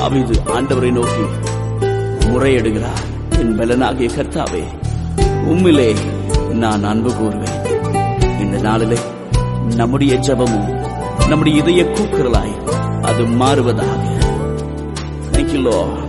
தாவீது ஆண்டவரை நோக்கி முறையிடுகிறார். என் பலனாகிய கர்த்தாவே, உம்மிலே நான் அன்பு கூறுவேன். இந்த நாளிலே நம்முடைய ஜெபமும் நம்முடைய இதய கூக்குரலாய் அது மாறுவதாக. Thank you, Lord.